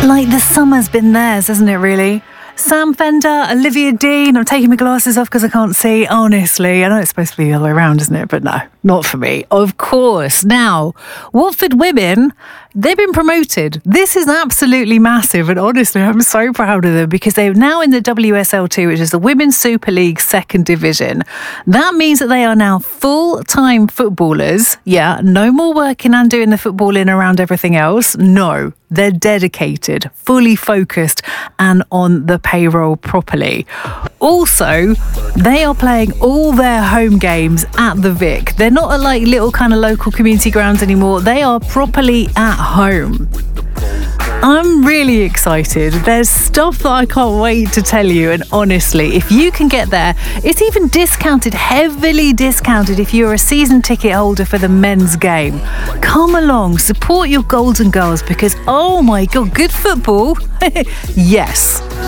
Like, the summer's been theirs, hasn't it, really? Sam Fender, Olivia Dean. I'm taking my glasses off because I can't see. Honestly, I know it's supposed to be the other way around, isn't it? But no, not for me. Of course. Now, Watford women, they've been promoted. This is absolutely massive. And honestly, I'm so proud of them because they're now in the WSL2, which is the Women's Super League second division. That means that they are now full-time footballers. Yeah, no more working and doing the footballing around everything else. No, they're dedicated, fully focused and on the payroll properly. Also, they are playing all their home games at the Vic. They're not at like little kind of local community grounds anymore. They are properly at home. I'm really excited. There's stuff that I can't wait to tell you. And honestly, if you can get there, it's even discounted, heavily discounted if you're a season ticket holder for the men's game. Come along, support your Golden Girls because, oh my God, good football. Yes.